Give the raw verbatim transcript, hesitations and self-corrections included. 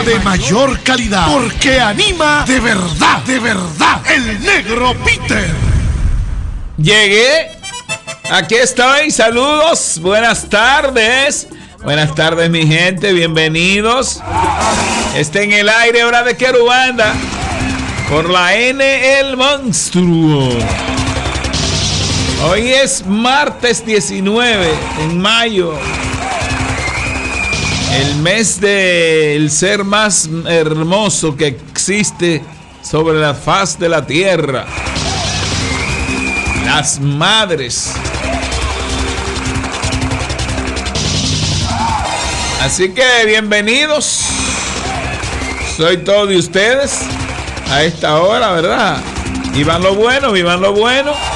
música de mayor calidad, porque anima de verdad, de verdad, el Negro Peter. Llegué, aquí estoy, saludos, buenas tardes, buenas tardes mi gente, bienvenidos. Está en el aire Hora de Querubanda, por la N El Monstruo. Hoy es martes diecinueve en mayo, el mes del ser más hermoso que existe sobre la faz de la tierra, las madres. Así que bienvenidos, soy todo de ustedes a esta hora, ¿verdad? Vivan lo bueno, vivan lo bueno.